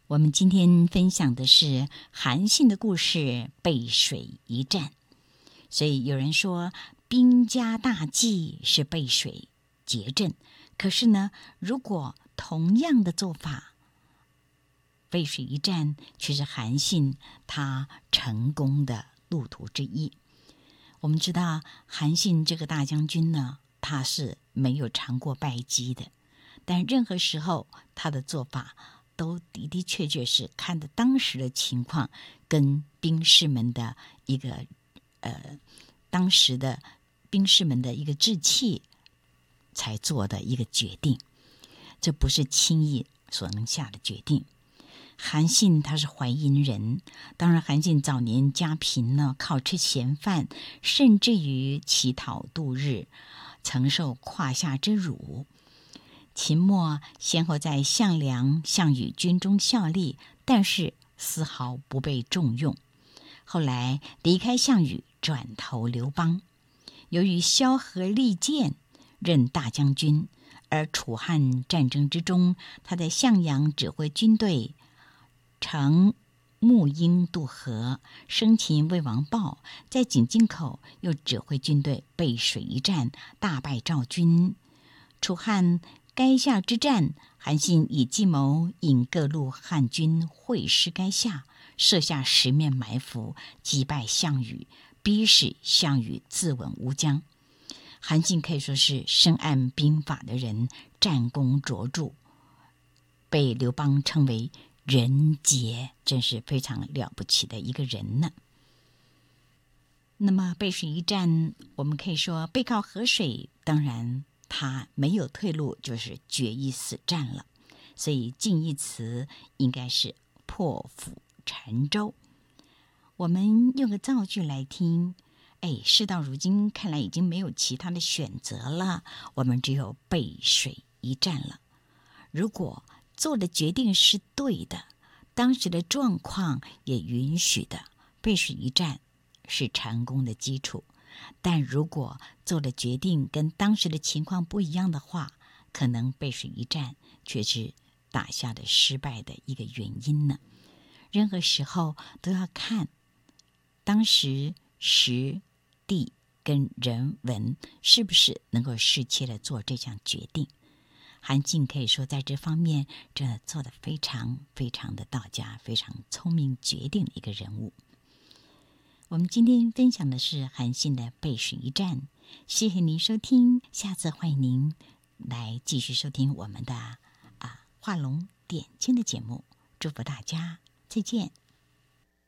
我们今天分享的是韩信的故事，背水一战。所以有人说兵家大忌是背水结阵，可是呢，如果同样的做法，背水一战却是韩信他成功的路途之一。我们知道韩信这个大将军呢，他是没有尝过败绩的，但任何时候他的做法都的的确确是看着当时的情况跟兵士们的一个当时的兵士们的一个志气才做的一个决定，这不是轻易所能下的决定。韩信他是淮阴人，当然韩信早年家贫呢，靠吃闲饭，甚至于乞讨度日，曾受胯下之辱。秦末先后在项梁、项羽军中效力，但是丝毫不被重用。后来离开项羽，转投刘邦。由于萧何利剑，任大将军，而楚汉战争之中，他在项阳指挥军队，乘木鹰渡河，生擒魏王豹，在井津口又指挥军队背水一战，大败赵军。楚汉垓下之战，韩信以计谋引各路汉军会师垓下，设下10面埋伏，击败项羽，逼使项羽自刎乌江。韩信可以说是深谙兵法的人，战功卓著，被刘邦称为人杰，真是非常了不起的一个人呢。那么背水一战，我们可以说背靠河水，当然他没有退路，就是决一死战了。所以近义词应该是破釜沉舟。我们用个造句来听，事到如今看来已经没有其他的选择了，我们只有背水一战了。如果做的决定是对的，当时的状况也允许的，背水一战是成功的基础。但如果做的决定跟当时的情况不一样的话，可能背水一战却是打下的失败的一个原因呢。任何时候都要看当时时地跟人文是不是能够适切的做这项决定。韩信可以说在这方面这做得非常非常的到家，非常聪明决定的一个人物。我们今天分享的是韩信的背水一战，谢谢您收听，下次欢迎您来继续收听我们的画龙点睛的节目，祝福大家，再见。